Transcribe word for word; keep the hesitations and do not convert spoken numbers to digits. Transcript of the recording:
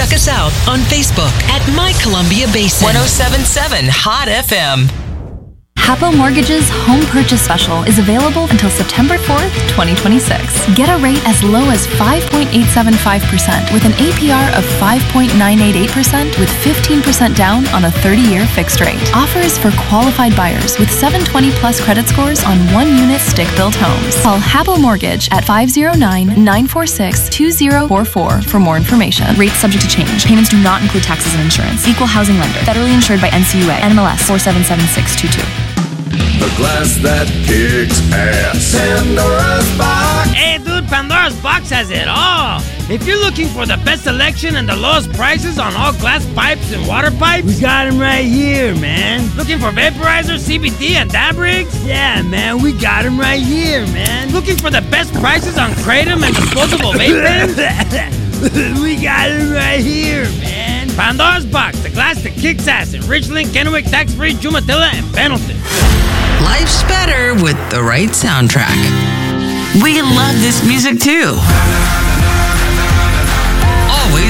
Check us out on Facebook at My Columbia Basin. one oh seven point seven Hot F M. Hapo Mortgage's Home Purchase Special is available until September fourth, twenty twenty-six. Get a rate as low as five point eight seven five percent with an A P R of five point nine eight eight percent with fifteen percent down on a thirty-year fixed rate. Offer is for qualified buyers with seven twenty plus credit scores on one-unit stick-built homes. Call Hapo Mortgage at five oh nine, nine four six, two oh four four for more information. Rates subject to change. Payments do not include taxes and insurance. Equal housing lender. Federally insured by N C U A. N M L S four seven seven six two two. The glass that kicks ass. Pandora's Box. Hey, dude, Pandora's Box has it all. If you're looking for the best selection and the lowest prices on all glass pipes and water pipes, we got them right here, man. Looking for vaporizers, C B D, and dab rigs? Yeah, man, we got them right here, man. Looking for the best prices on Kratom and disposable vape pens? We got them right here, man. Pandora's Box, the glass that kicks ass in Richland, Kennewick, Tax-Free, Jumatilla, and Pendleton. Life's better with the right soundtrack. We love this music too.